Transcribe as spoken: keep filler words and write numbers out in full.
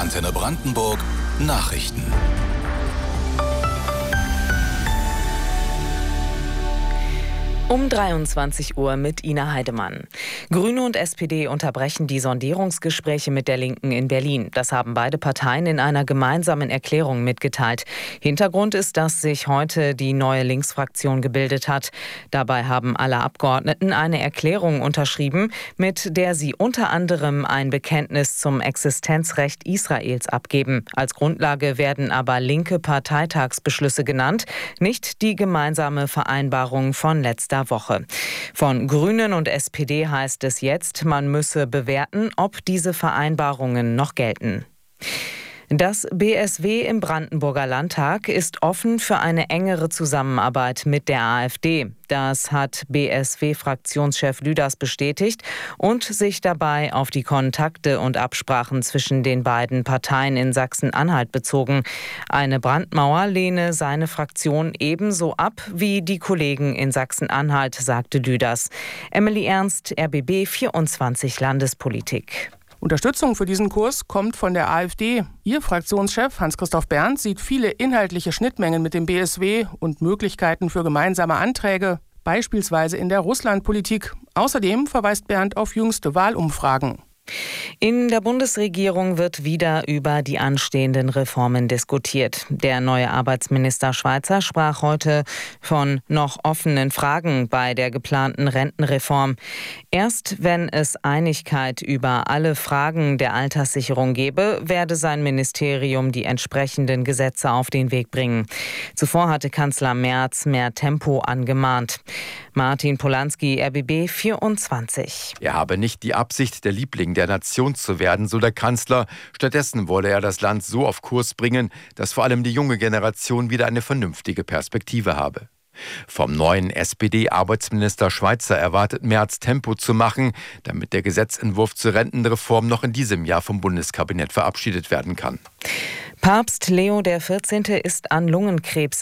Antenne Brandenburg Nachrichten. Um dreiundzwanzig Uhr mit Ina Heidemann. Grüne und S P D unterbrechen die Sondierungsgespräche mit der Linken in Berlin. Das haben beide Parteien in einer gemeinsamen Erklärung mitgeteilt. Hintergrund ist, dass sich heute die neue Linksfraktion gebildet hat. Dabei haben alle Abgeordneten eine Erklärung unterschrieben, mit der sie unter anderem ein Bekenntnis zum Existenzrecht Israels abgeben. Als Grundlage werden aber linke Parteitagsbeschlüsse genannt, nicht die gemeinsame Vereinbarung von letzter Woche. Von Grünen und S P D heißt es jetzt, man müsse bewerten, ob diese Vereinbarungen noch gelten. Das B S W im Brandenburger Landtag ist offen für eine engere Zusammenarbeit mit der AfD. Das hat B S W-Fraktionschef Lüders bestätigt und sich dabei auf die Kontakte und Absprachen zwischen den beiden Parteien in Sachsen-Anhalt bezogen. Eine Brandmauer lehne seine Fraktion ebenso ab wie die Kollegen in Sachsen-Anhalt, sagte Lüders. Emily Ernst, R B B vierundzwanzig Landespolitik. Unterstützung für diesen Kurs kommt von der AfD. Ihr Fraktionschef Hans-Christoph Berndt sieht viele inhaltliche Schnittmengen mit dem B S W und Möglichkeiten für gemeinsame Anträge, beispielsweise in der Russlandpolitik. Außerdem verweist Berndt auf jüngste Wahlumfragen. In der Bundesregierung wird wieder über die anstehenden Reformen diskutiert. Der neue Arbeitsminister Schweizer sprach heute von noch offenen Fragen bei der geplanten Rentenreform. Erst wenn es Einigkeit über alle Fragen der Alterssicherung gebe, werde sein Ministerium die entsprechenden Gesetze auf den Weg bringen. Zuvor hatte Kanzler Merz mehr Tempo angemahnt. Martin Polanski, R B B vierundzwanzig. Er habe nicht die Absicht, der Liebling der Nation zu werden, so der Kanzler. Stattdessen wolle er das Land so auf Kurs bringen, dass vor allem die junge Generation wieder eine vernünftige Perspektive habe. Vom neuen S P D-Arbeitsminister Schweizer erwartet Merz, Tempo zu machen, damit der Gesetzentwurf zur Rentenreform noch in diesem Jahr vom Bundeskabinett verabschiedet werden kann. Papst Leo der vierzehnte ist an Lungenkrebs